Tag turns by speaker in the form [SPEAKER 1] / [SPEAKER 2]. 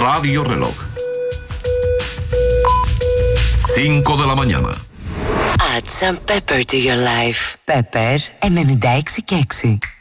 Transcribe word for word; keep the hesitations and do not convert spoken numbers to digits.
[SPEAKER 1] Radio Reloj. cinco de la mañana.
[SPEAKER 2] Add some pepper to your life. Pepper ενενήντα έξι και έξι.